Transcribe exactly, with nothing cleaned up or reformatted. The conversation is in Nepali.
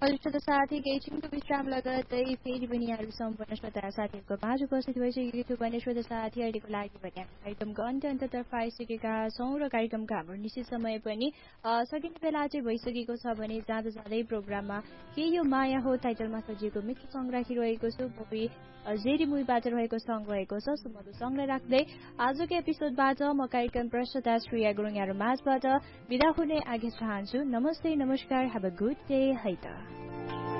हजुर साथी एकैछिनको विश्राम लगत्तै फेरि पनि यहाँहरू सम्पूर्ण श्रोता साथीहरूको माझ उपस्थित भइसकेको छु भने श्रोता साथी अहिलेको लागि भने हामी कार्यक्रमको अन्त्य अन्ततर्फ आइसकेका छौँ र कार्यक्रमको हाम्रो निश्चित समय पनि सकिने बेला चाहिँ भइसकेको छ भने जाँदा जाँदै प्रोग्राममा के यो माया हो टाइटलमा सजिएको मिठो सङ्ग राखिरहेको छु मुभी जेरी मुभीबाट रहेको सङ्ग रहेको छ सुमधुर सङ्गलाई राख्दै आजको एपिसोडबाट म कार्यक्रम प्रस्तुता श्रेया गुरुङ यहाँहरू माझबाट बिदा हुने आज्ञा चाहन्छु। नमस्ते नमस्कार, हेभ अ गुड डे, है त।